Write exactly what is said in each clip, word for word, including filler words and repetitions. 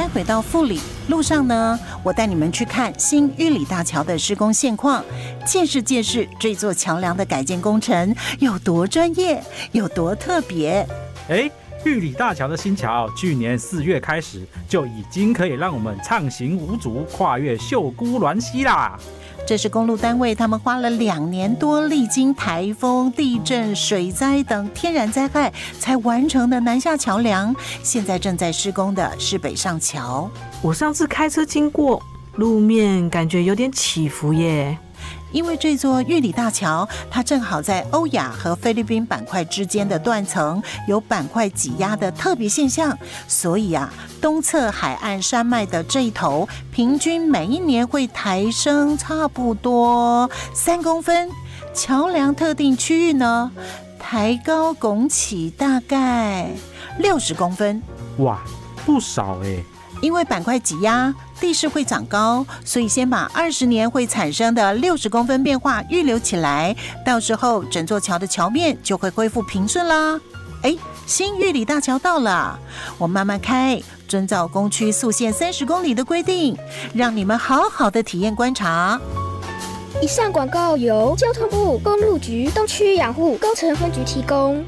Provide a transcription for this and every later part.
再回到富里路上呢，我带你们去看新玉里大桥的施工现况，见识见识这座桥梁的改建工程有多专业，有多特别。 哎，玉里大桥的新桥，去年四月开始就已经可以让我们畅行无阻，跨越秀姑峦溪啦。 这是公路单位他们花了两年多，历经台风、地震、水灾等天然灾害才完成的南下桥梁，现在正在施工的是北上桥。 我上次开车经过，路面感觉有点起伏耶。 因为这座玉里大桥，它正好在欧亚和菲律宾板块之间的断层有板块挤压的特别现象，所以啊，东侧海岸山脉的这一头，平均每一年会抬升差不多三公分，桥梁特定区域呢，抬高拱起大概六十公分。 哇，不少哎、欸！ 因为板块挤压，地势会长高，所以先把二十年会产生的六十公分变化预留起来，到时候整座桥的桥面就会恢复平顺啦。哎，新玉里大桥到了，我慢慢开，遵照工区速限三十公里的规定，让你们好好的体验观察。 以上广告由交通部公路局东区养护工程分局提供。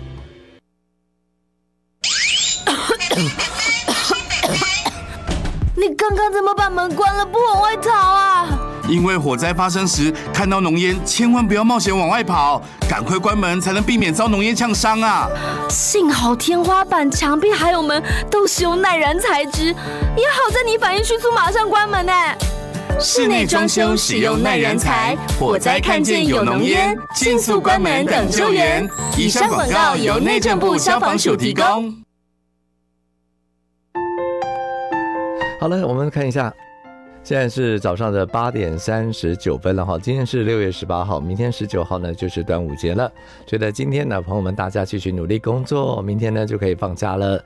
你刚刚怎么把门关了不往外逃啊？ 因为火灾发生时看到浓烟，千万不要冒险往外跑，赶快关门才能避免遭浓烟呛伤啊！ 幸好天花板、墙壁还有门都是用耐燃材质，也好在你反应迅速，马上关门呢。 室内装修使用耐燃材，火灾看见有浓烟，迅速关门等救援。以上广告由内政部消防署提供。 好了，我们看一下，现在是早上的八点三十九分了哈。今天是六月十八号，明天十九号呢就是端午节了。所以呢，今天呢，朋友们大家继续努力工作，明天呢就可以放假了。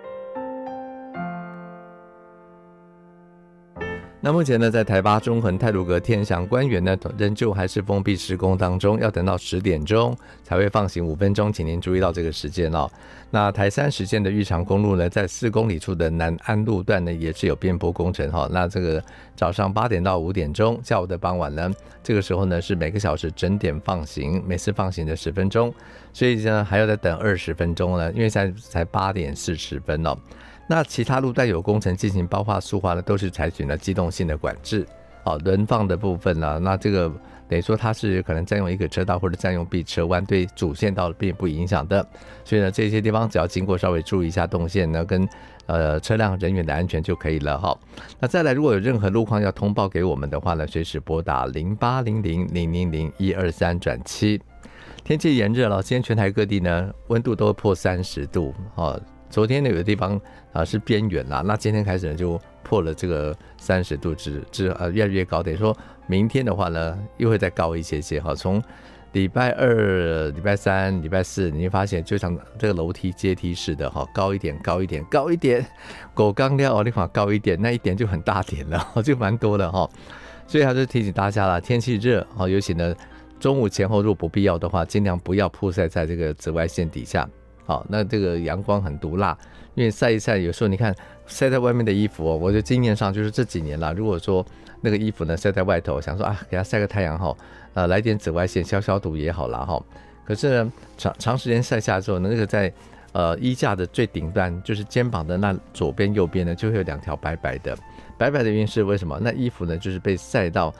那目前呢，在台八、中横、太鲁阁、天祥、官园呢，仍旧还是封闭施工当中，要等到十点钟才会放行五分钟，请您注意到这个时间哦。那台三十线的玉长公路呢，在四公里处的南安路段呢，也是有边坡工程哈。那这个早上八点到五点钟，下午的傍晚呢，这个时候呢是每个小时整点放行，每次放行的十分钟，所以呢还要再等二十分钟呢，因为现在才八点四十分哦。那其他路段有工程进行包化塑化呢，都是采取了机动性的管制，好，轮放的部分呢，那这个等于说它是可能占用一个车道或者占用 B 车弯，对主线道并不影响的，所以呢，这些地方只要经过稍微注意一下动线呢，跟呃车辆人员的安全就可以了哈。那再来，如果有任何路况要通报给我们的话呢，随时拨打零八零零零零零一二三转七。天气炎热了，今天全台各地呢温度都破三十度哈。昨天呢有的地方啊是边缘啦，那今天开始呢就破了这个三十度之之呃越来越高，等于说明天的话呢又会再高一些些哈。从礼拜二、礼拜三、礼拜四，你会发现就像这个楼梯阶梯式的哈，高一点、高一点、高一点，狗刚料你看高一点，那一点就很大点了，就蛮多的哈。所以还是提醒大家啦，天气热哈，尤其呢中午前后如果不必要的话，尽量不要曝晒在这个紫外线底下。好，那这个阳光很毒辣，因为晒一晒，有时候你看晒在外面的衣服哦，我的经验上就是这几年啦，如果说那个衣服呢晒在外头，想说啊给它晒个太阳哈，呃来点紫外线消消毒也好啦哈。可是呢长长时间晒下之后呢，那个在呃衣架的最顶端，就是肩膀的那左边右边呢，就会有两条白白的。白白的原因是为什么？那衣服呢就是被晒到